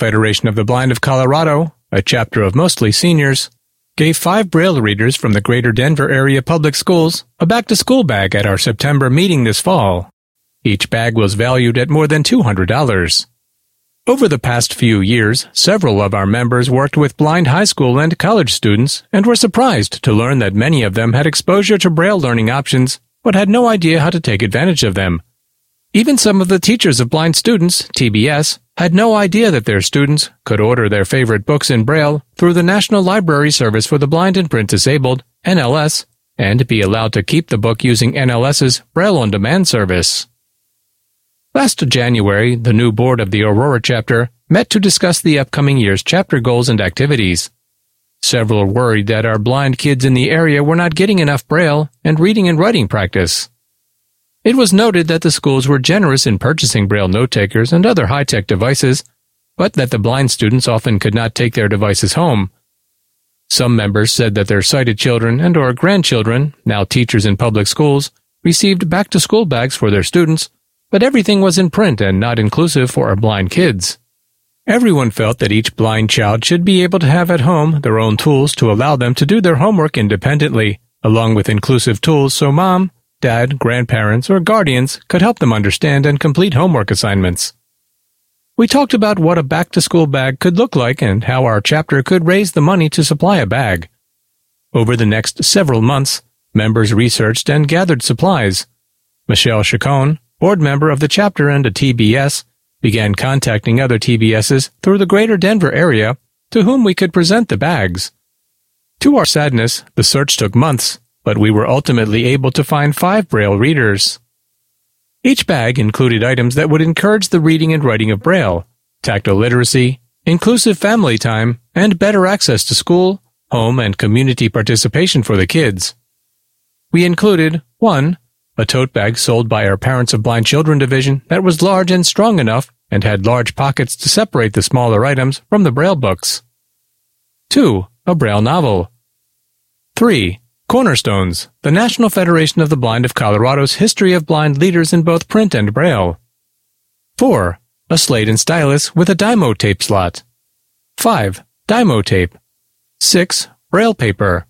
Federation of the Blind of Colorado, a chapter of mostly seniors, gave 5 Braille readers from the Greater Denver Area Public Schools a back-to-school bag at our September meeting this fall. Each bag was valued at more than $200. Over the past few years, several of our members worked with blind high school and college students and were surprised to learn that many of them had exposure to Braille learning options but had no idea how to take advantage of them. Even some of the teachers of blind students, TBS, had no idea that their students could order their favorite books in Braille through the National Library Service for the Blind and Print Disabled, NLS, and be allowed to keep the book using NLS's Braille on Demand service. Last January, the new board of the Aurora chapter met to discuss the upcoming year's chapter goals and activities. Several worried that our blind kids in the area were not getting enough Braille and reading and writing practice. It was noted that the schools were generous in purchasing Braille note-takers and other high-tech devices, but that the blind students often could not take their devices home. Some members said that their sighted children and or grandchildren, now teachers in public schools, received back-to-school bags for their students, but everything was in print and not inclusive for our blind kids. Everyone felt that each blind child should be able to have at home their own tools to allow them to do their homework independently, along with inclusive tools so mom, dad, grandparents, or guardians could help them understand and complete homework assignments. We talked about what a back-to-school bag could look like and how our chapter could raise the money to supply a bag. Over the next several months, members researched and gathered supplies. Michelle Chacon, board member of the chapter and a TBS, began contacting other TBSs through the Greater Denver area to whom we could present the bags. To our sadness, the search took months, but we were ultimately able to find 5 Braille readers. Each bag included items that would encourage the reading and writing of Braille, tactile literacy, inclusive family time, and better access to school, home, and community participation for the kids. We included 1. A tote bag sold by our Parents of Blind Children division that was large and strong enough and had large pockets to separate the smaller items from the Braille books. 2. A Braille novel. 3. Cornerstones, the National Federation of the Blind of Colorado's history of blind leaders in both print and Braille. 4. A slate and stylus with a Dymo tape slot. 5. Dymo tape. 6. Braille paper.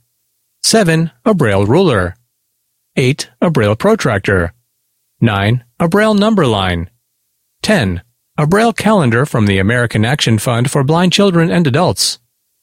7. A Braille ruler. 8. A Braille protractor. 9. A Braille number line. 10. A Braille calendar from the American Action Fund for Blind Children and Adults.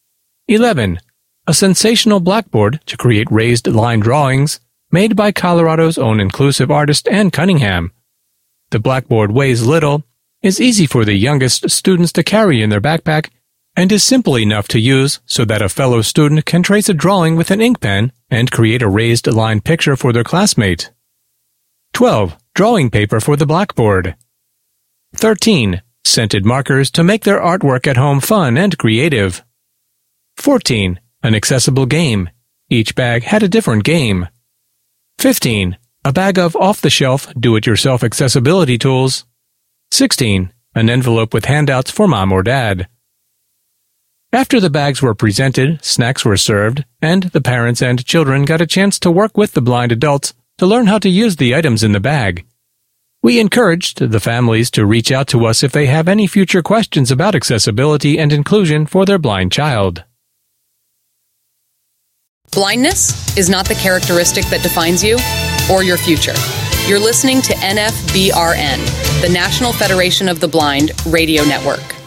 11. A sensational blackboard to create raised line drawings made by Colorado's own inclusive artist Ann Cunningham. The blackboard weighs little, is easy for the youngest students to carry in their backpack, and is simple enough to use so that a fellow student can trace a drawing with an ink pen and create a raised line picture for their classmate. 12. Drawing paper for the blackboard. 13. Scented markers to make their artwork at home fun and creative. 14. An accessible game. Each bag had a different game. 15. A bag of off-the-shelf, do-it-yourself accessibility tools. 16. An envelope with handouts for mom or dad. After the bags were presented, snacks were served, and the parents and children got a chance to work with the blind adults to learn how to use the items in the bag. We encouraged the families to reach out to us if they have any future questions about accessibility and inclusion for their blind child. Blindness is not the characteristic that defines you or your future. You're listening to NFBRN, the National Federation of the Blind Radio Network.